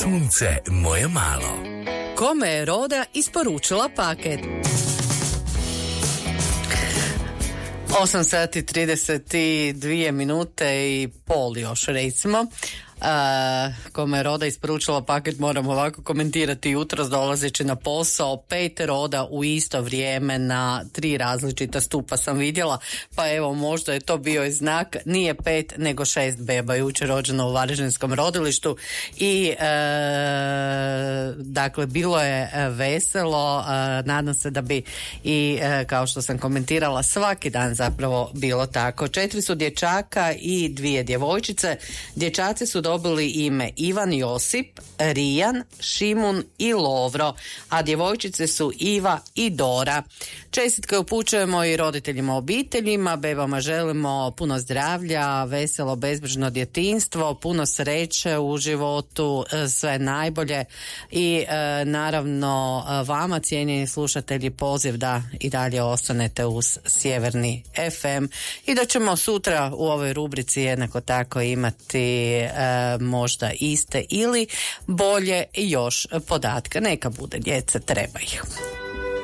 Sunce moje malo. Kome je Roda isporučila paket? 8 sati 32 minute i pol još recimo. Kome je Roda isporučila paket, moram ovako komentirati jutros dolazeći na posao. 5 roda u isto vrijeme na 3 različita stupa sam vidjela, pa evo možda je to bio i znak. Nije 5 nego 6 beba jučer rođeno u Varaždinskom rodilištu i dakle bilo je veselo. Nadam se da bi i kao što sam komentirala svaki dan zapravo bilo tako. 4 su dječaka i 2 djevojčice. Dječaci su dobili ime Ivan Josip, Rijan, Šimun i Lovro, a djevojčice su Iva i Dora. Čestitke upućujemo i roditeljima, obiteljima, bebama želimo puno zdravlja, veselo, bezbrižno djetinjstvo, puno sreće u životu, sve najbolje i naravno vama, cijenjeni slušatelji, poziv da i dalje ostanete uz Sjeverni FM i da ćemo sutra u ovoj rubrici jednako tako imati možda iste ili bolje još podatke. Neka bude, djece, treba ih.